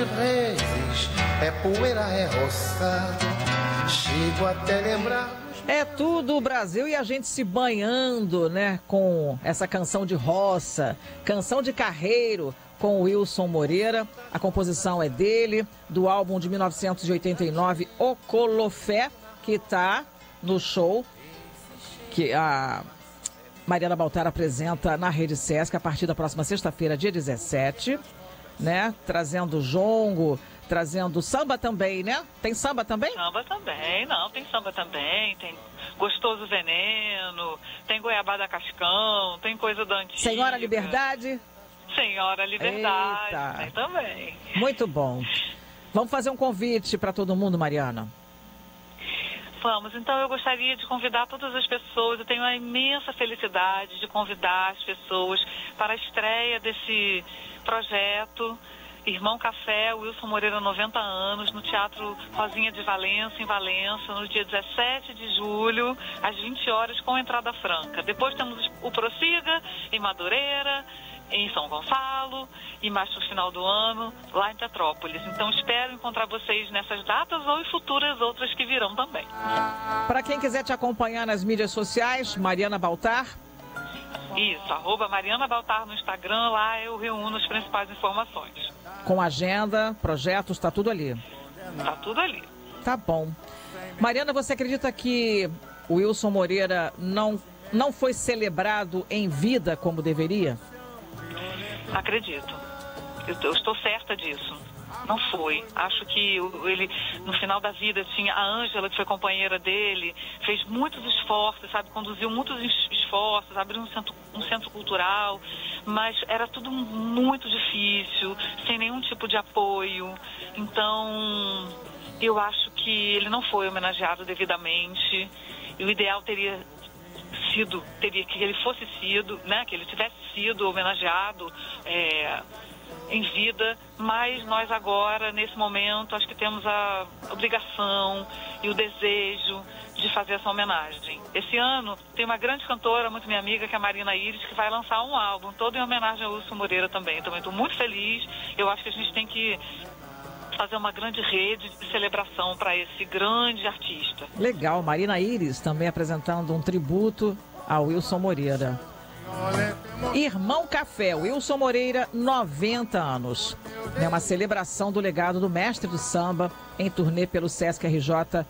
reis, é poeira, é roça. Chego até lembrar. É tudo o Brasil e a gente se banhando, né, com essa canção de roça, canção de carreiro, com o Wilson Moreira. A composição é dele, do álbum de 1989, O Colofé, que está no show que a Mariana Baltar apresenta na Rede Sesc a partir da próxima sexta-feira, dia 17, né? Trazendo jongo, trazendo samba também, né? Tem samba também? Samba também, não, tem samba também, tem Gostoso Veneno, tem Goiabada Cascão, tem coisa da antiga. Senhora Liberdade? Senhora Liberdade, Eita. tem também. Muito bom. Vamos fazer um convite para todo mundo, Mariana? Vamos, então eu gostaria de convidar todas as pessoas, eu tenho a imensa felicidade de convidar as pessoas para a estreia desse projeto Irmão Café, Wilson Moreira, 90 anos, no Teatro Rosinha de Valença, em Valença, no dia 17 de julho, às 20 horas, com entrada franca. Depois temos o Prossiga, em Madureira, em São Gonçalo, e mais no final do ano, lá em Petrópolis. Então espero encontrar vocês nessas datas ou em futuras outras que virão também. Para quem quiser te acompanhar nas mídias sociais, Mariana Baltar. Isso, @Mariana Baltar no Instagram, lá eu reúno as principais informações. Com agenda, projetos, tá tudo ali. Tá tudo ali. Tá bom. Mariana, você acredita que o Wilson Moreira não foi celebrado em vida como deveria? Acredito. Eu estou certa disso. Não foi. Acho que ele, no final da vida, tinha a Ângela, que foi companheira dele, fez muitos esforços, sabe? Conduziu muitos esforços, abriu um centro cultural, mas era tudo muito difícil, sem nenhum tipo de apoio. Então, eu acho que ele não foi homenageado devidamente. E o ideal teria que ele fosse sido, né? Que ele tivesse sido homenageado em vida, mas nós agora, nesse momento, acho que temos a obrigação e o desejo de fazer essa homenagem. Esse ano tem uma grande cantora, muito minha amiga, que é a Marina Iris, que vai lançar um álbum todo em homenagem ao Wilson Moreira também. Também estou muito feliz. Eu acho que a gente tem que fazer uma grande rede de celebração para esse grande artista. Legal, Marina Iris também apresentando um tributo ao Wilson Moreira. Irmão Café, Wilson Moreira, 90 anos. É uma celebração do legado do mestre do samba em turnê pelo Sesc RJ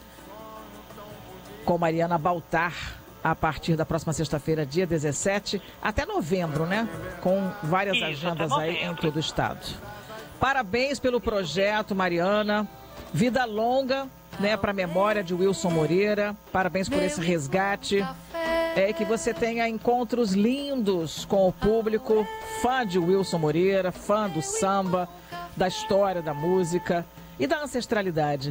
com Mariana Baltar a partir da próxima sexta-feira, dia 17, até novembro, né? Com várias agendas aí em todo o estado. Parabéns pelo projeto, Mariana. Vida longa, né, para a memória de Wilson Moreira. Parabéns por esse resgate. Que você tenha encontros lindos com o público, fã de Wilson Moreira, fã do samba, da história da música e da ancestralidade.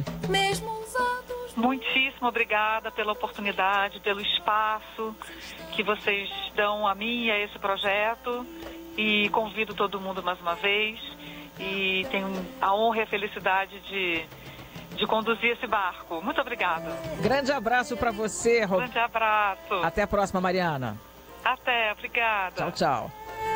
Muitíssimo obrigada pela oportunidade, pelo espaço que vocês dão a mim e a esse projeto. E convido todo mundo mais uma vez. E tenho a honra e a felicidade de conduzir esse barco. Muito obrigada. Grande abraço para você, Grande abraço. Até a próxima, Mariana. Até, obrigada. Tchau, tchau.